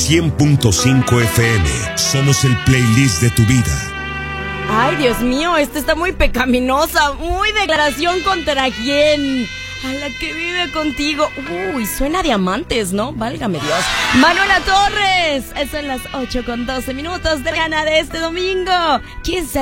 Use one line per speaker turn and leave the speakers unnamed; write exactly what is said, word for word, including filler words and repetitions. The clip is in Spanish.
cien punto cinco F M. Somos el playlist de tu vida.
Ay, Dios mío, esta está muy pecaminosa. Muy declaración contra quién. A la que vive contigo. Uy, suena a diamantes, ¿no? Válgame Dios. Manuela Torres. Son las ocho con doce minutos de la mañana de este domingo. ¿Quién será?